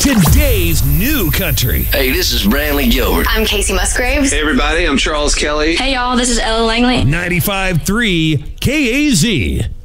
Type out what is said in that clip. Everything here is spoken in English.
Today's new country. Hey, this is Brantley Gilbert. I'm Casey Musgraves. Hey everybody, I'm Charles Kelly. Hey y'all, this is Ella Langley. 95.3 KAZ.